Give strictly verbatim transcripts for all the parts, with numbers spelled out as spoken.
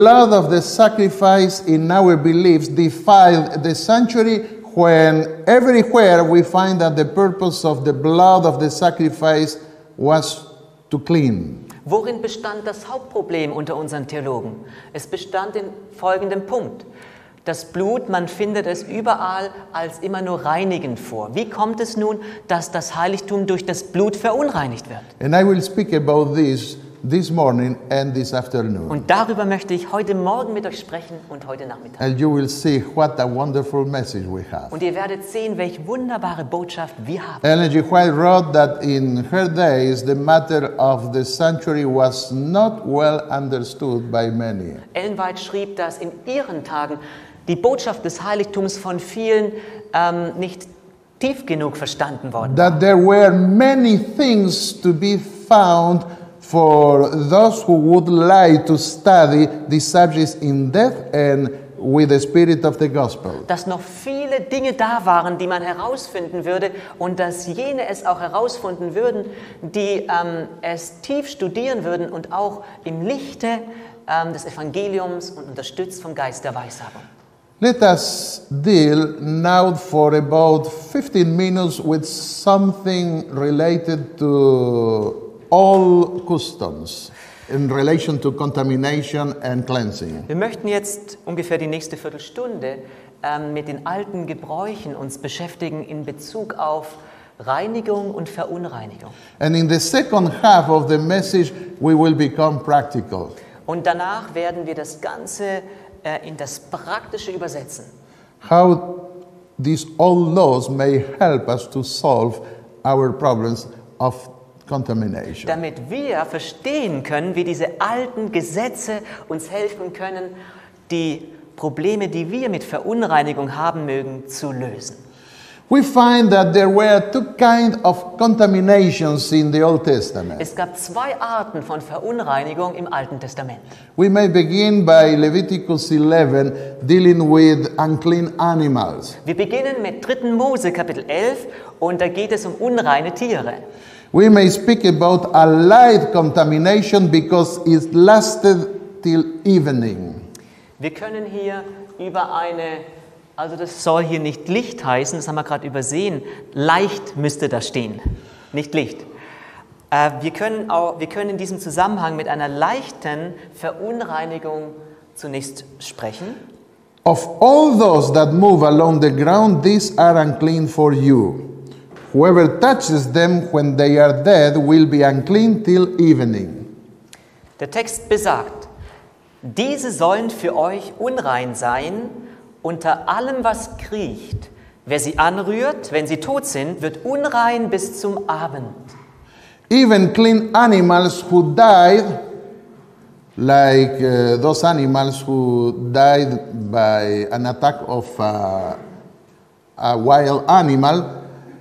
blood of the sacrifice in our beliefs defiled the sanctuary, when everywhere we find that the purpose of the blood of the sacrifice was to clean. Worin bestand das Hauptproblem unter unseren Theologen? Es bestand in folgendem Punkt. Das Blut, man findet es überall als immer nur reinigend vor. Wie kommt es nun, dass das Heiligtum durch das Blut verunreinigt wird? And I will speak about this this morning and this afternoon. Und darüber möchte ich heute Morgen mit euch sprechen und heute Nachmittag. And you will see what a wonderful message we have. Und ihr werdet sehen, welche wunderbare Botschaft wir haben. Ellen G. White wrote that in her days the matter of the sanctuary was not well understood by many. Ellen White schrieb, dass in ihren Tagen die Botschaft des Heiligtums von vielen ähm, nicht tief genug verstanden worden war. That there were many things to be found for those who would like to study these subjects in depth and with the spirit of the gospel. Dass noch viele Dinge da waren, die man herausfinden würde und dass jene es auch herausfinden würden, die ähm, es tief studieren würden und auch im Lichte ähm, des Evangeliums und unterstützt vom Geist der Weissagung. Let us deal now for about fifteen minutes with something related to all customs in relation to contamination and cleansing. Wir möchten jetzt ungefähr die nächste Viertelstunde ähm, mit den alten Gebräuchen uns beschäftigen in Bezug auf Reinigung und Verunreinigung. And in the second half of the message we will become practical. Und danach werden wir das Ganze äh, in das Praktische übersetzen. How these old laws may help us to solve our problems of contamination. Damit wir verstehen können, wie diese alten Gesetze uns helfen können, die Probleme, die wir mit Verunreinigung haben mögen, zu lösen. We find that there were two kinds of contaminations in the Old Testament. Es gab zwei Arten von Verunreinigung im Alten Testament. We may begin by Leviticus eleven, dealing with unclean animals. Wir beginnen mit dritten Mose Kapitel elf und da geht es um unreine Tiere. We may speak about a light contamination because it lasted till evening. Wir können hier über eine, also das soll hier nicht Licht heißen, das haben wir gerade übersehen, leicht müsste da stehen, nicht Licht. Äh, wir können auch, wir können in diesem Zusammenhang mit einer leichten Verunreinigung zunächst sprechen. Of all those that move along the ground, these are unclean for you. Whoever touches them when they are dead will be unclean till evening. Der Text besagt, diese sollen für euch unrein sein, unter allem, was kriecht. Wer sie anrührt, wenn sie tot sind, wird unrein bis zum Abend. Even clean animals who died, like uh, those animals who died by an attack of uh, a wild animal,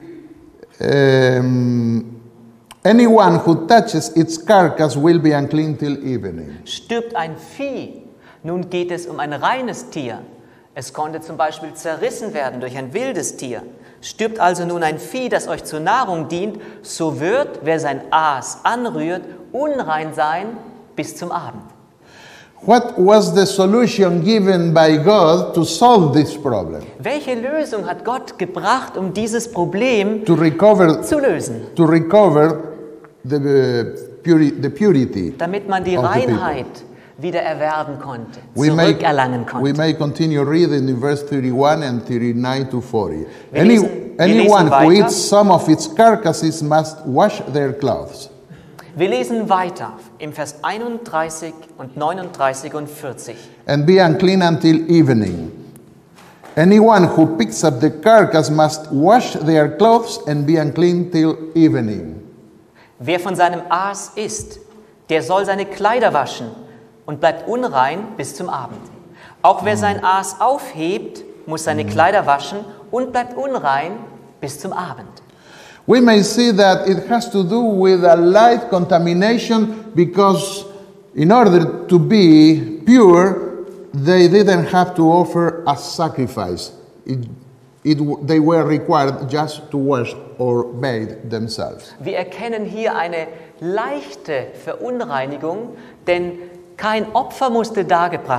Um, anyone who touches its carcass will be unclean till evening. Stirbt ein Vieh, nun geht es um ein reines Tier. Es konnte zum Beispiel zerrissen werden durch ein wildes Tier. Stirbt also nun ein Vieh, das euch zur Nahrung dient, so wird, wer sein Aas anrührt, unrein sein bis zum Abend. What was the solution given by God to solve this problem? Welche Lösung hat Gott gebracht, um dieses Problem To recover, zu lösen? to recover the, uh, puri, the purity. Damit man die of the people. Reinheit wieder erwerben konnte, We may, zurückerlangen we konnte. may continue reading in verse thirty-one and thirty-nine to forty. Wir Any, lesen- wir anyone lesen who weiter. eats some of its carcasses must wash their clothes. Wir lesen weiter im Vers einunddreißig und neununddreißig und vierzig. And be unclean until evening. Anyone who picks up the carcass must wash their clothes and be unclean till evening. Wer von seinem Aas isst, der soll seine Kleider waschen und bleibt unrein bis zum Abend. Auch wer sein Aas aufhebt, muss seine Kleider waschen und bleibt unrein bis zum Abend. We may see that it has to do with a light contamination because in order to be pure, they didn't have to offer a sacrifice. It, it, they were required just to wash or bathe themselves. Wir erkennen hier eine leichte Verunreinigung, denn Kein Opfer musste dargebracht